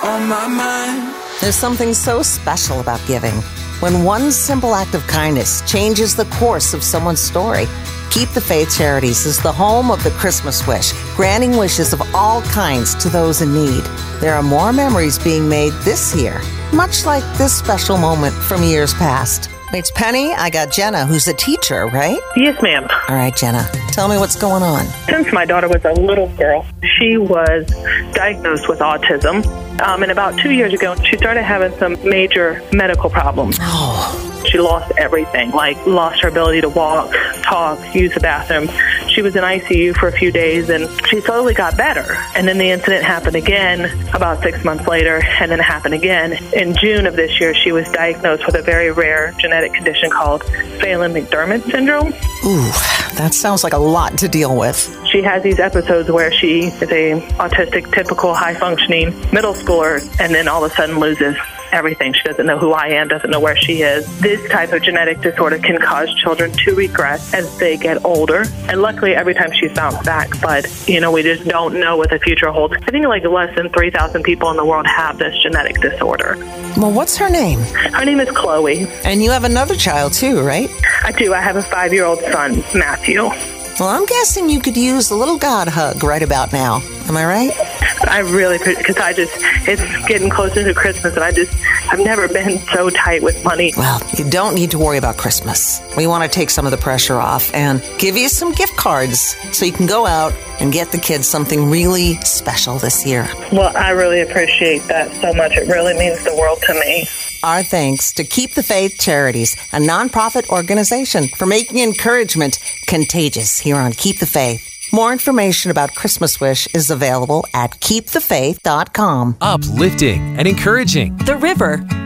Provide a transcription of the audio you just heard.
on my mind. There's something so special about giving. When one simple act of kindness changes the course of someone's story. Keep the Faith Charities is the home of the Christmas Wish, granting wishes of all kinds to those in need. There are more memories being made this year, much like this special moment from years past. It's Penny. I got Jenna, who's a teacher, right? Yes, ma'am. All right, Jenna, tell me what's going on. Since my daughter was a little girl, she was diagnosed with autism. And about 2 years ago, she started having some major medical problems. Oh. She lost everything, like lost her ability to walk, talk, use the bathroom. She was in ICU for a few days, and she slowly got better. And then the incident happened again about 6 months later, and then it happened again. In June of this year, she was diagnosed with a very rare genetic condition called Phelan-McDermid syndrome. Ooh, that sounds like a lot to deal with. She has these episodes where she is a autistic, typical, high-functioning middle schooler, and then all of a sudden loses everything. She doesn't know who I am, doesn't know where she is. This type of genetic disorder can cause children to regress as they get older. And luckily, every time she's bounced back. But, we just don't know what the future holds. I think like less than 3,000 people in the world have this genetic disorder. Well, what's her name? Her name is Chloe. And you have another child too, right? I do. I have a 5-year-old son, Matthew. Well, I'm guessing you could use a little God hug right about now. Am I right? I really, because it's getting closer to Christmas, and I've never been so tight with money. Well, you don't need to worry about Christmas. We want to take some of the pressure off and give you some gift cards so you can go out and get the kids something really special this year. Well, I really appreciate that so much. It really means the world to me. Our thanks to Keep the Faith Charities, a nonprofit organization for making encouragement contagious here on Keep the Faith. More information about Christmas Wish is available at keepthefaith.com. Uplifting and encouraging. The River,